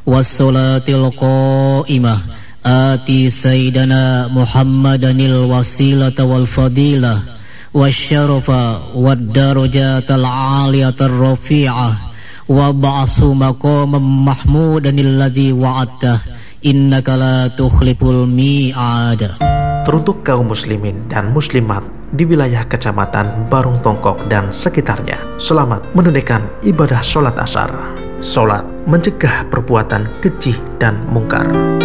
wassalatil qa'imah ati sayyidana Muhammadanil wasilata wal fadilah wasyarafa wad darajatal aliyatar rafi'ah wa ba'su maqamam mahmudanil ladzi wa'adtah innaka la tukhliful mi'ad. Teruntuk kaum muslimin dan muslimat di wilayah Kecamatan Barung Tongkok dan sekitarnya, selamat menunaikan ibadah sholat asar. Sholat mencegah perbuatan keji dan mungkar.